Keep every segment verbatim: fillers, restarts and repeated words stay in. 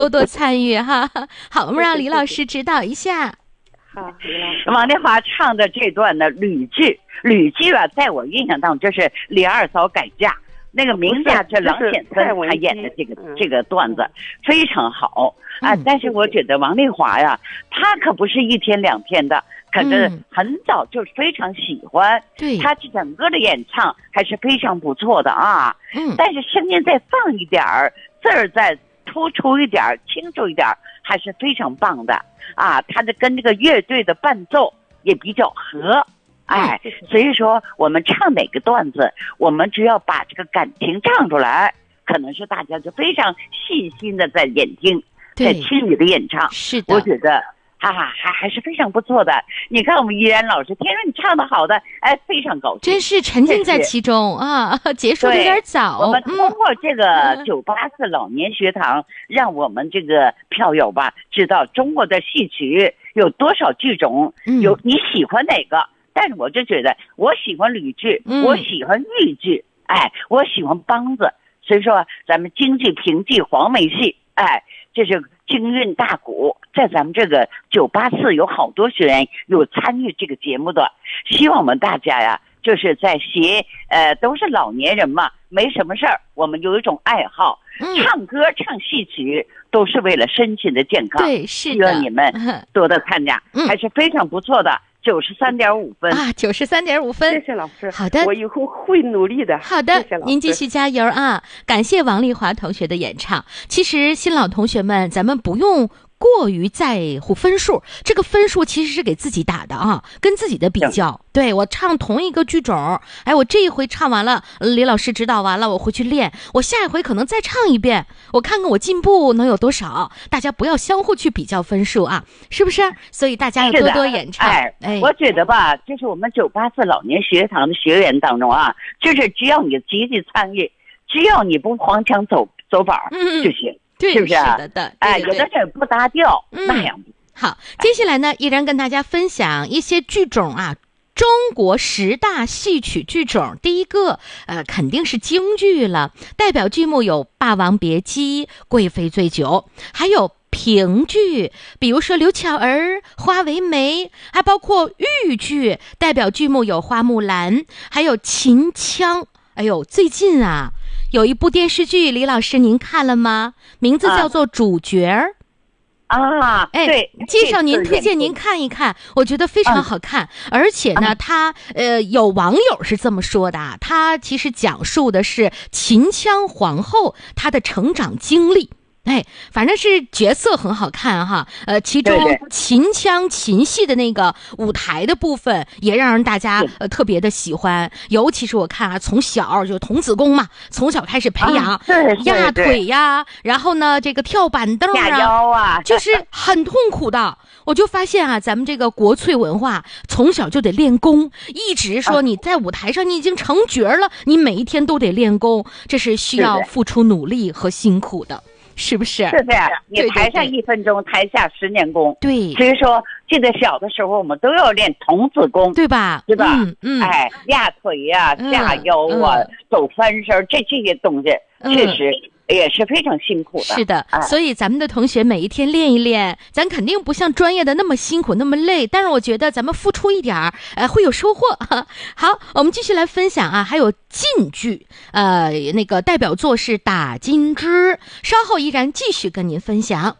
多多参与哈。好，我们让李老师指导一下。 好，李老师。 王丽华唱的这段的吕剧，吕剧啊，在我印象当中就是李二嫂改嫁，那个名下这郎显森他演的这个、嗯、这个段子非常好啊、嗯。但是我觉得王丽华呀，她可不是一天两天的，可是很早就非常喜欢， 对、嗯， 她整个的演唱还是非常不错的啊。 嗯， 但是声音再放一点儿，字儿再突出一点，清楚一点，还是非常棒的啊！他的跟这个乐队的伴奏也比较合，哎，所以说我们唱哪个段子，我们只要把这个感情唱出来，可能是大家就非常细心的在演听，在听你的演唱。 是的， 我觉得哈哈，还还是非常不错的。你看我们依然老师，听说你唱的好的，哎，非常高兴， 真是沉浸在其中啊！结束的有点早。 我们通过这个九八四老年学堂、嗯，让我们这个票友吧知道中国的戏曲有多少剧种， 嗯、 有你喜欢哪个？但是我就觉得，我喜欢吕剧、嗯，我喜欢豫剧，哎，我喜欢梆子。所以说，咱们京剧、评剧、黄梅戏，哎，这是京韵大鼓。在咱们这个九八四有好多学员有参与这个节目的，希望我们大家呀，就是在学，呃，都是老年人嘛，没什么事儿，我们有一种爱好， 嗯、 唱歌、唱戏曲都是为了身心的健康。 对，是的， 希望你们多多参加， 嗯、 还是非常不错的。九十三点五分啊，九十三点五分， 谢谢老师。 好的， 我以后会努力的。 好的， 谢谢老师， 您继续加油啊！感谢王丽华同学的演唱。其实新老同学们，咱们不用过于在乎分数，这个分数其实是给自己打的啊，跟自己的比较。对，我唱同一个剧种，哎，我这一回唱完了，李老师指导完了，我回去练，我下一回可能再唱一遍，我看看我进步能有多少。大家不要相互去比较分数啊，是不是？所以大家要多多演唱。 哎，哎，我觉得吧，就是我们九八四老年学堂的学员当中啊，就是只要你积极参与，只要你不黄腔走走板就行。 嗯对， 是不是、啊？ 是的的， 哎，有的事不搭调， 嗯、 那样。 好，接下来呢，依然跟大家分享一些剧种啊，中国十大戏曲剧种。第一个，呃，肯定是京剧了，代表剧目有《霸王别姬》《贵妃醉酒》，还有评剧，比如说刘巧儿、花为媒，还包括豫剧，代表剧目有《花木兰》，还有秦腔。哎呦，最近啊，有一部电视剧，李老师您看了吗？名字叫做《主角儿》 啊。 哎， 对， 介绍您，推荐您看一看，我觉得非常好看。而且呢，他呃，有网友是这么说的啊，他其实讲述的是秦腔皇后她的成长经历。哎，反正是角色很好看哈，呃，其中秦腔秦戏的那个舞台的部分也让人大家呃特别的喜欢，尤其是我看啊，从小就童子功嘛，从小开始培养， 啊、对对对压腿呀，然后呢这个跳板凳啊， 压腰啊， 就是很痛苦的。我就发现啊，咱们这个国粹文化从小就得练功，一直说你在舞台上你已经成角了，你每一天都得练功，这是需要付出努力和辛苦的。是不是？ 是这样，你台上一分钟，台下十年功。 对， 所以说，记得小的时候我们都要练童子功， 对吧？ 对吧？ 嗯嗯， 哎，压腿呀、啊、下腰啊、嗯、走翻身，这这些东西确实。嗯也是非常辛苦的。 是的、啊、所以咱们的同学每一天练一练，咱肯定不像专业的那么辛苦那么累，但是我觉得咱们付出一点儿呃会有收获。好，我们继续来分享啊，还有晋剧，呃那个代表作是打金枝，稍后依然继续跟您分享。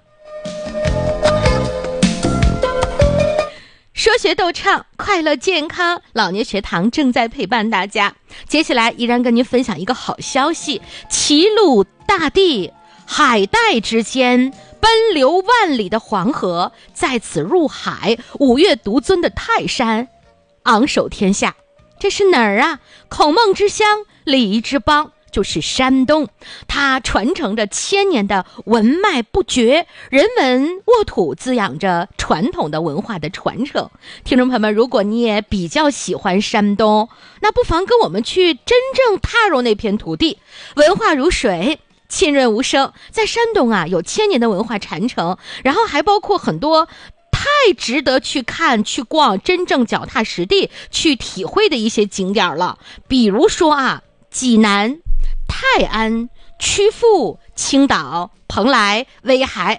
说学逗唱，快乐健康，老年学堂正在陪伴大家。接下来依然跟您分享一个好消息，齐鲁大地海带之间奔流万里的黄河在此入海，五岳独尊的泰山昂首天下。这是哪儿啊？孔孟之乡，礼仪之邦，就是山东，它传承着千年的文脉不绝，人文沃土滋养着传统的文化的传承。听众朋友们，如果你也比较喜欢山东，那不妨跟我们去真正踏入那片土地，文化如水，浸润无声。在山东啊，有千年的文化传承，然后还包括很多太值得去看去逛，真正脚踏实地去体会的一些景点了。比如说啊，济南、泰安、曲阜、青岛、 蓬莱、威海